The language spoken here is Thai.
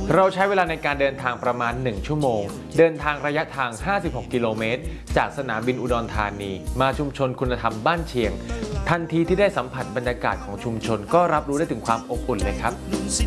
เราใช้เวลาในการเดินทางประมาณ1ชั่วโมงเดินทางระยะทาง56กิโลเมตรจากสนามบินอุดรธานีมาชุมชนคุณธรรมบ้านเชียงทันทีที่ได้สัมผัสบรรยากาศของชุมชนก็รับรู้ได้ถึงความอบอุ่นเลยครับ